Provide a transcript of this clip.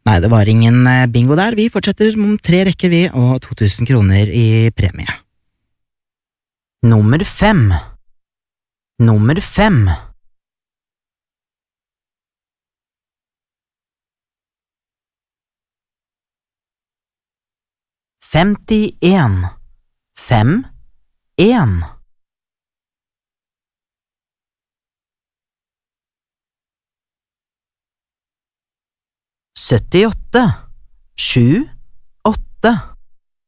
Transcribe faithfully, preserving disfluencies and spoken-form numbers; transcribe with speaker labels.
Speaker 1: Nei, det var ingen eh, bingo der. Vi fortsetter om tre rekker vi, og to tusen kroner i premie.
Speaker 2: Nummer fem. Nummer fem. Femtien. Fem, en. Syttiåtte. Sju, åtte.